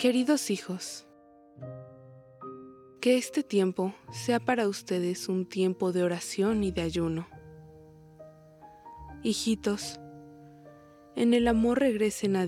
Queridos hijos, que este tiempo sea para ustedes un tiempo de oración y de ayuno. Hijitos, en el amor regresen a